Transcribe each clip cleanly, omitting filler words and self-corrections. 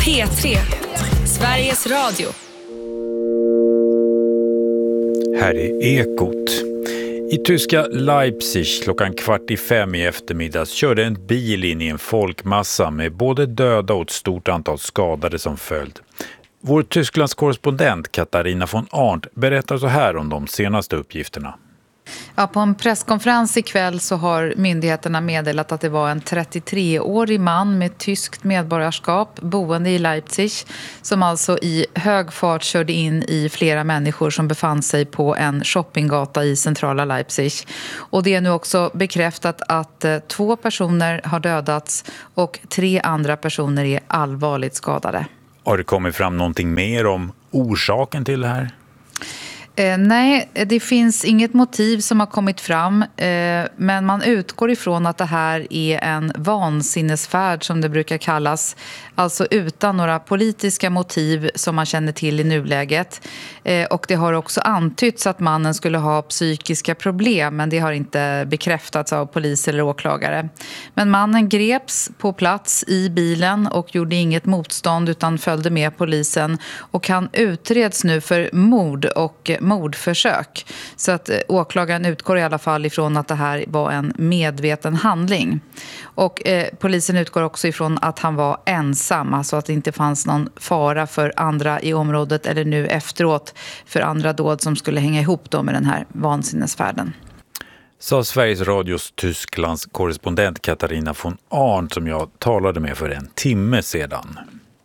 P3, Sveriges Radio. Här är Ekot. I tyska Leipzig klockan 4:45 i eftermiddags körde en bil in i en folkmassa med både döda och ett stort antal skadade som följd. Vår Tysklands korrespondent Katarina von Arndt berättar så här om de senaste uppgifterna. Ja, på en presskonferens ikväll så har myndigheterna meddelat att det var en 33-årig man med tyskt medborgarskap boende i Leipzig som alltså i hög fart körde in i flera människor som befann sig på en shoppinggata i centrala Leipzig. Och det är nu också bekräftat att 2 personer har dödats och 3 andra personer är allvarligt skadade. Har det kommit fram någonting mer om orsaken till det här? Nej, det finns inget motiv som har kommit fram, men man utgår ifrån att det här är en vansinnesfärd som det brukar kallas, alltså utan några politiska motiv som man känner till i nuläget. Och det har också antytts att mannen skulle ha psykiska problem, men det har inte bekräftats av polis eller åklagare. Men mannen greps på plats i bilen och gjorde inget motstånd utan följde med polisen, och han utreds nu för mord och mordförsök. Så att åklagaren utgår i alla fall ifrån att det här var en medveten handling. Och polisen utgår också ifrån att han var ensam, alltså att det inte fanns någon fara för andra i området eller nu efteråt för andra dåd som skulle hänga ihop då med den här vansinnesfärden. Sa Sveriges Radios Tysklands korrespondent Katarina von Arndt som jag talade med för en timme sedan.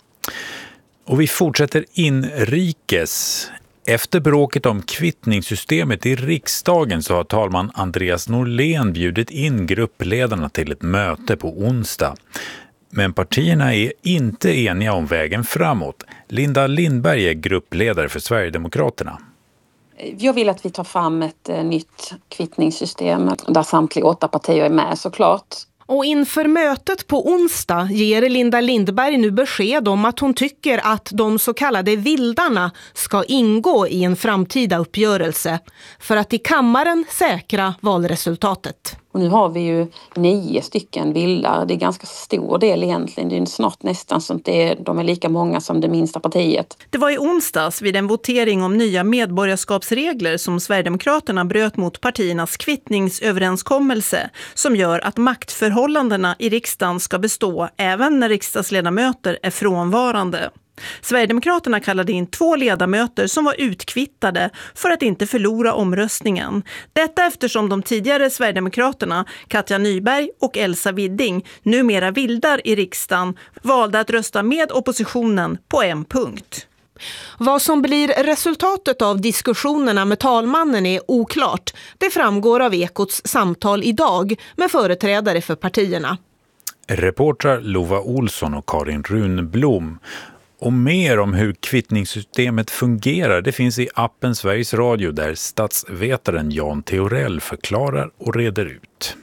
Och vi fortsätter inrikes. Efter bråket om kvittningssystemet i riksdagen så har talman Andreas Norlén bjudit in gruppledarna till ett möte på onsdag. Men partierna är inte eniga om vägen framåt. Linda Lindberg är gruppledare för Sverigedemokraterna. Jag vill att vi tar fram ett nytt kvittningssystem där samtliga 8 partier är med såklart. Och inför mötet på onsdag ger Linda Lindberg nu besked om att hon tycker att de så kallade vildarna ska ingå i en framtida uppgörelse för att i kammaren säkra valresultatet. Och nu har vi ju 9 stycken vildar. Det är ganska stor del egentligen. Det är snart nästan så att de är lika många som det minsta partiet. Det var i onsdags vid en votering om nya medborgarskapsregler som Sverigedemokraterna bröt mot partiernas kvittningsöverenskommelse som gör att maktförhållandena i riksdagen ska bestå även när riksdagsledamöter är frånvarande. Sverigedemokraterna kallade in 2 ledamöter som var utkvittade för att inte förlora omröstningen. Detta eftersom de tidigare Sverigedemokraterna, Katja Nyberg och Elsa Widding, numera vildar i riksdagen, valde att rösta med oppositionen på en punkt. Vad som blir resultatet av diskussionerna med talmannen är oklart. Det framgår av Ekots samtal idag med företrädare för partierna. Reportrar Lova Olsson och Karin Runblom. Och mer om hur kvittningssystemet fungerar det finns i appen Sveriges Radio där statsvetaren Jan Theorell förklarar och reder ut.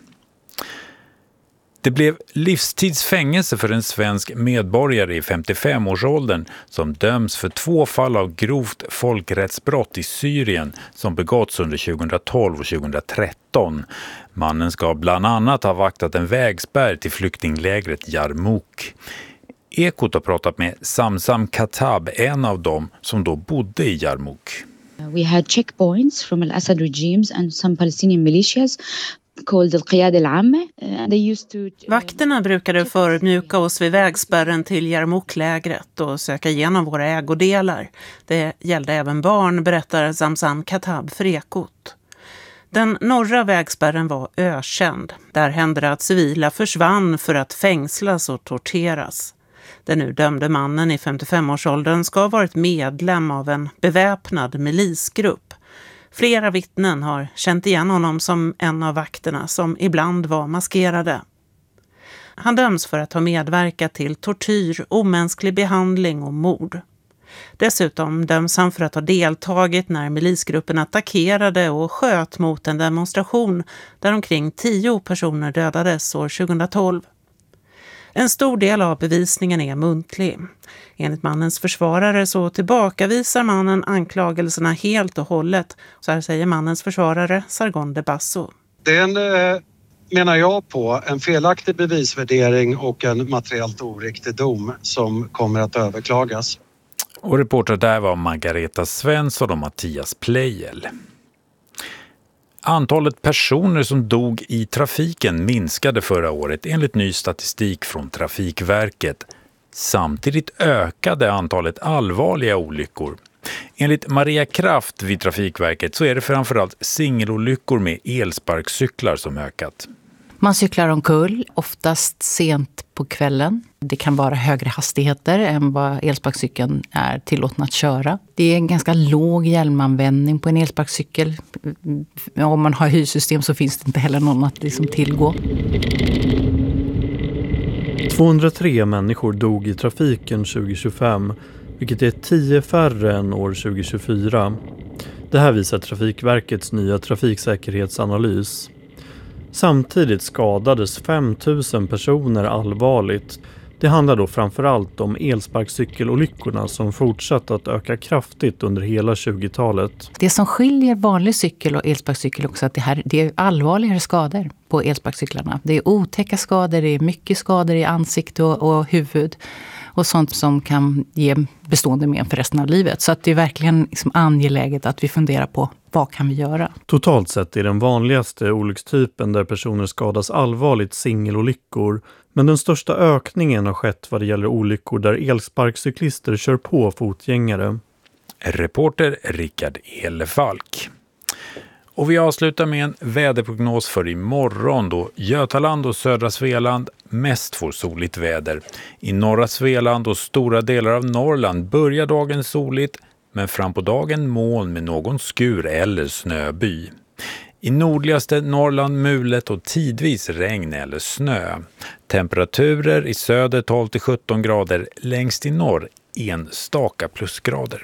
Det blev livstidsfängelse för en svensk medborgare i 55-årsåldern som döms för 2 fall av grovt folkrättsbrott i Syrien som begåtts under 2012 och 2013. Mannen ska bland annat ha vaktat en vägspärr till flyktinglägret Yarmouk. Ekot har pratat med Samsam Khattab, en av dem som då bodde i Yarmouk. We had checkpoints from al-Assad regimes and some Palestinian militias called al-Qiyada al-Amma. They used to Vakterna brukade förmjuka oss vid vägspärren till Yarmouk-lägret och söka igenom våra ägodelar. Det gällde även barn, berättar Samsam Khattab för Ekot. Den norra vägspärren var ökänd. Där hände det att civila försvann för att fängslas och torteras. Den nu dömde mannen i 55-årsåldern ska ha varit medlem av en beväpnad milisgrupp. Flera vittnen har känt igen honom som en av vakterna som ibland var maskerade. Han döms för att ha medverkat till tortyr, omänsklig behandling och mord. Dessutom döms han för att ha deltagit när milisgruppen attackerade och sköt mot en demonstration där omkring 10 personer dödades år 2012. En stor del av bevisningen är muntlig. Enligt mannens försvarare så tillbakavisar mannen anklagelserna helt och hållet. Så här säger mannens försvarare Sargon de Basso. Det är en menar jag på en felaktig bevisvärdering och en materiellt oriktig dom som kommer att överklagas. Och reporter där var Margareta Svensson och Mattias Plejel. Antalet personer som dog i trafiken minskade förra året enligt ny statistik från Trafikverket. Samtidigt ökade antalet allvarliga olyckor. Enligt Maria Kraft vid Trafikverket så är det framförallt singelolyckor med elsparkcyklar som ökat. Man cyklar omkull, oftast sent på kvällen. Det kan vara högre hastigheter än vad elsparkcykeln är tillåten att köra. Det är en ganska låg hjälmanvändning på en elsparkcykel. Om man har hyrsystem så finns det inte heller någon att tillgå. 203 människor dog i trafiken 2025, vilket är 10 färre än år 2024. Det här visar Trafikverkets nya trafiksäkerhetsanalys. Samtidigt skadades 5 000 personer allvarligt. Det handlar då framförallt om elsparkcykelolyckorna som fortsatt att öka kraftigt under hela 20-talet. Det som skiljer vanlig cykel och elsparkcykel också är att det är allvarligare skador på elsparkcyklarna. Det är otäcka skador, det är mycket skador i ansikte och huvud och sånt som kan ge bestående men för resten av livet. Så att det är verkligen angeläget att vi funderar på vad kan vi göra. Totalt sett är den vanligaste olyckstypen där personer skadas allvarligt singelolyckor. Men den största ökningen har skett vad det gäller olyckor där elsparkcyklister kör på fotgängare. Reporter Rickard Elefalk. Och vi avslutar med en väderprognos för imorgon då Götaland och södra Svealand mest får soligt väder. I norra Svealand och stora delar av Norrland börjar dagen soligt men fram på dagen moln med någon skur eller snöby. I nordligaste Norrland mulet och tidvis regn eller snö. Temperaturer i söder 12-17 grader, längst i norr enstaka plusgrader.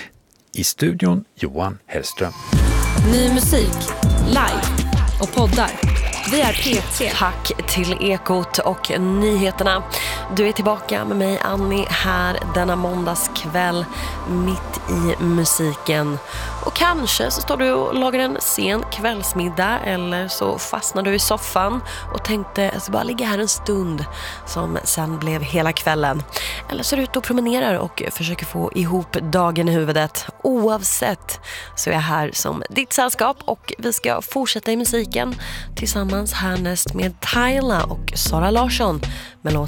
I studion Johan Hellström. Ny musik, live och poddar. Vi är P3. Tack till Ekot och nyheterna. Du är tillbaka med mig Annie här denna måndagskväll mitt i musiken. Och kanske så står du och lagar en sen kvällsmiddag eller så fastnar du i soffan och tänkte att jag bara ligga här en stund som sen blev hela kvällen. Eller så är du ute och promenerar och försöker få ihop dagen i huvudet. Oavsett så är jag här som ditt sällskap och vi ska fortsätta i musiken tillsammans härnäst med Tyla och Sara Larsson med låten